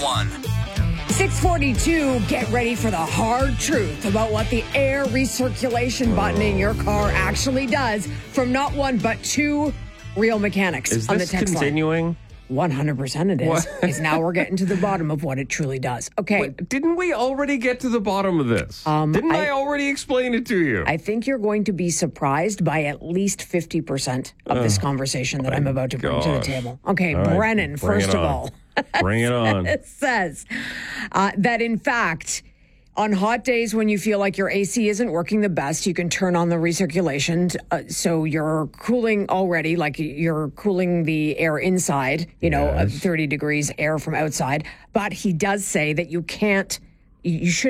911. 642, get ready for the hard truth about what the air recirculation button in your car actually does from not one, but two real mechanics Is on the this text continuing? line. 100% it is. What? Because now we're getting to the bottom of what it truly does. Okay. Wait, didn't we already get to the bottom of this? Didn't I already explain it to you? I think you're going to be surprised by at least 50% of this conversation that I'm about to bring to the gosh. table. Okay, All right, Brennan, bring first it of on. all. Bring it on. It says that, in fact, on hot days when you feel like your AC isn't working the best, you can turn on the recirculation. So you're cooling already, like you're cooling the air inside, Yes. 30 degrees air from outside. But he does say that you can't, you should